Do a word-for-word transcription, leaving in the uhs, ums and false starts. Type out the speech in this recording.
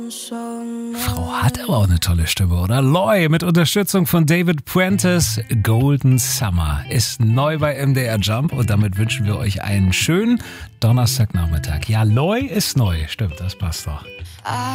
Frau hat aber auch eine tolle Stimme, oder? Loy mit Unterstützung von David Puentes. Golden Summer ist neu bei M D R Jump und damit wünschen wir euch einen schönen Donnerstagnachmittag. Ja, Loy ist neu, stimmt, das passt doch.